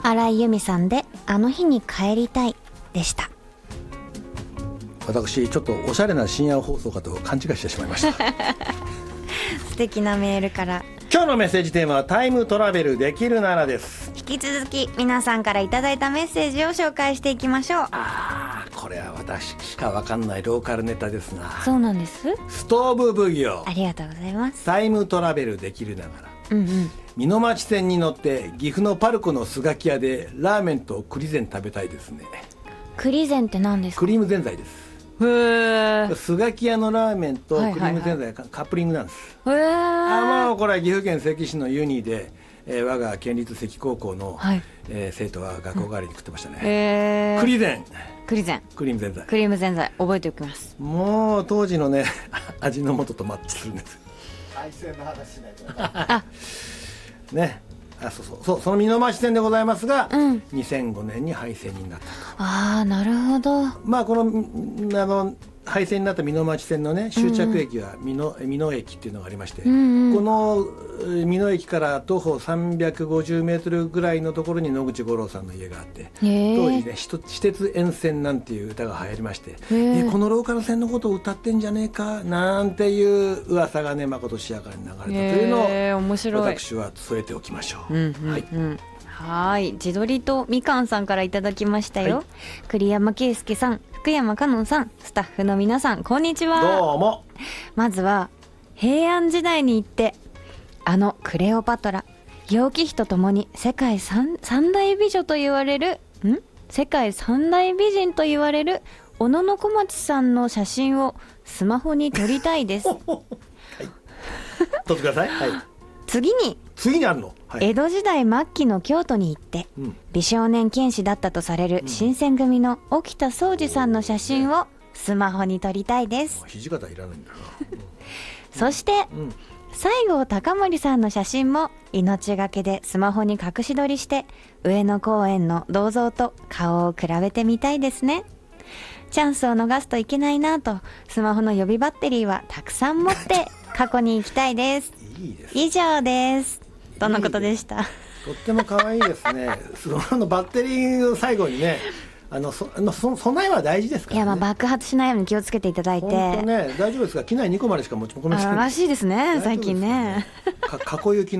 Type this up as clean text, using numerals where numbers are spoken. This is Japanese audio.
新井由美さんであの日に帰りたいでした。 私ちょっとおしゃれな深夜放送かと勘違いしてしまいました素敵なメールから。 今日のメッセージテーマはタイムトラベルできるならです。 引き続き皆さんからいただいたメッセージを紹介していきましょう。 これは私しか分かんないローカルネタですな。 そうなんです。 ストーブ奉行。 ありがとうございます。 タイムトラベルできるながら、 うんうん、 美濃町線に乗って岐阜のパルコのスガキ屋でラーメンと栗膳食べたいですね。 栗膳って何ですか？ クリームぜんざいです。 へー。 スガキ屋のラーメンとクリームぜんざいがカップリングなんです。 へー。 もうこれは岐阜県関市のユニで、我が県立関高校の、生徒は学校帰りに食ってましたね。栗膳、 栗膳、 クリームぜんざい、 クリームぜんざい覚えておきます。 もう当時のね味の素とマッチするんです。 配線の話しないとね。そうその美濃町線でございますが、 うん、 2005年に廃線になったと。 ああ、なるほど。 まあこの廃線になった美濃町線のね終着駅は美濃駅っていうのがありまして、この美濃駅から徒歩350メートルぐらいのところに野口五郎さんの家があって、当時ね私鉄沿線なんていう歌が流行りまして、このローカル線のことを歌ってんじゃねえかなんていう噂がねまことしやかに流れたというのを私は添えておきましょう。 はい、自撮りとみかんさんからいただきましたよ。栗山圭介さん、福山香音さん、スタッフの皆さん、こんにちは。 どうも。 まずは平安時代に行ってあのクレオパトラ、楊貴妃とともに世界三大美女と言われる世界三大美人と言われる小野小町さんの写真をスマホに撮りたいです。 撮ってください。 次にあるの、 江戸時代末期の京都に行って、美少年剣士だったとされる新選組の沖田総司さんの写真をスマホに撮りたいです。 土方いらないんだな。 そして、西郷隆盛さんの写真も命がけでスマホに隠し撮りして上野公園の銅像と顔を比べてみたいですね。チャンスを逃すといけないなとスマホの予備バッテリーはたくさん持って過去に行きたいです。以上です。とのことでした。 とっても可愛いですね。スマホのバッテリーを最後にね、備えは大事ですからね。 いや、爆発しないように気をつけていただいて。 本当ね、大丈夫ですか？機内2個までしか持ち込めないらしいですね、最近ね。 過去行き